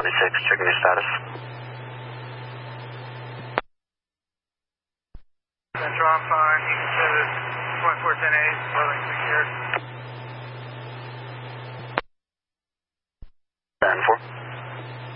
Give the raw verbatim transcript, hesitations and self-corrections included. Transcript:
twenty-six, checking your status. Central, I'm fine. You can set it twenty-four ten eight, loading secured.